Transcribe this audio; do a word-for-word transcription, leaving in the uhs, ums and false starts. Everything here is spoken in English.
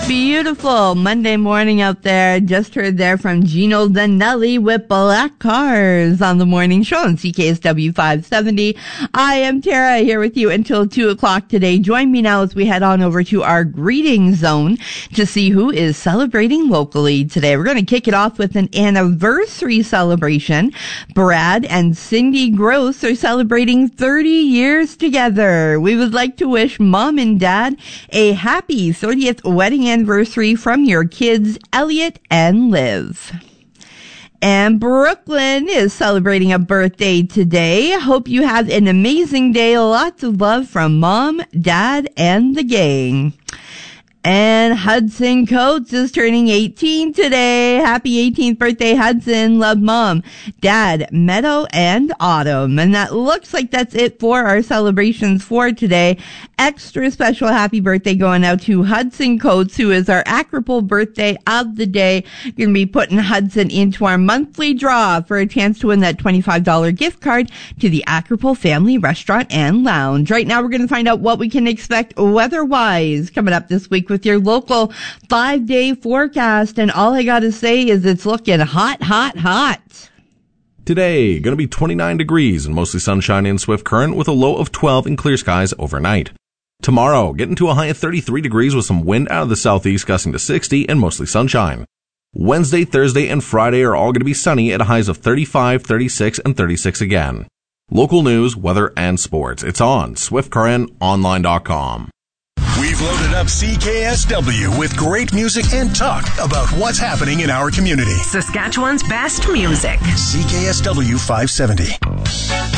Beautiful Monday morning out there. Just heard there from Gino Danelli with Black Cars on the morning show on C K S W five seventy. I am Tara here with you until two o'clock today. Join me now as we head on over to our greeting zone to see who is celebrating locally today. We're going to kick it off with an anniversary celebration. Brad and Cindy Gross are celebrating thirty years together. We would like to wish Mom and Dad a happy thirtieth wedding anniversary from your kids, Elliot and Liv. And Brooklyn is celebrating a birthday today. Hope you have an amazing day. Lots of love from Mom, Dad, and the gang. And Hudson Coates is turning eighteen today. Happy eighteenth birthday, Hudson. Love Mom, Dad, Meadow, and Autumn. And that looks like that's it for our celebrations for today. Extra special happy birthday going out to Hudson Coates, who is our Acropole birthday of the day. Going to be putting Hudson into our monthly draw for a chance to win that twenty-five dollars gift card to the Acropole Family Restaurant and Lounge. Right now, we're going to find out what we can expect weather-wise coming up this week with your local five-day forecast. And all I got to say is it's looking hot, hot, hot. Today, going to be twenty-nine degrees and mostly sunshine in Swift Current with a low of twelve and clear skies overnight. Tomorrow, getting to a high of thirty-three degrees with some wind out of the southeast gusting to sixty and mostly sunshine. Wednesday, Thursday, and Friday are all going to be sunny at highs of thirty-five, thirty-six, and thirty-six again. Local news, weather, and sports. It's on swift current online dot com. We've loaded up C K S W with great music and talk about what's happening in our community. Saskatchewan's best music. C K S W five seventy.